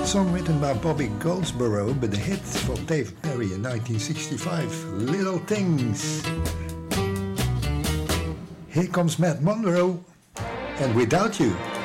song written by Bobby Goldsboro, but a hit for Dave Perry in 1965, Little Things. Here comes Matt Monro and Without You.